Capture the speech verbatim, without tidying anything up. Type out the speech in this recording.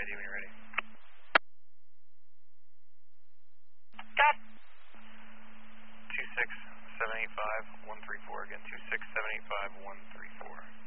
I D when you're ready. Got two six seven eight five one three four, again, two six seven eight five one three four.